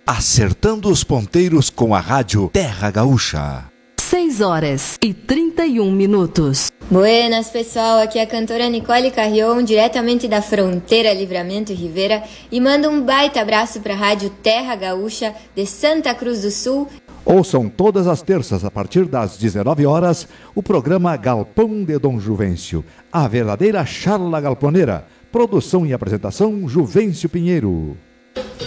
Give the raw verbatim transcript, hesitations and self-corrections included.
Acertando os ponteiros com a rádio Terra Gaúcha. seis horas e trinta e um minutos. Buenas, pessoal. Aqui é a cantora Nicole Carrion, diretamente da fronteira Livramento e Rivera, e manda um baita abraço para a rádio Terra Gaúcha de Santa Cruz do Sul. Ouçam todas as terças, a partir das dezenove horas, o programa Galpão de Dom Juvencio, a verdadeira charla galponeira. Produção e apresentação, Juvencio Pinheiro.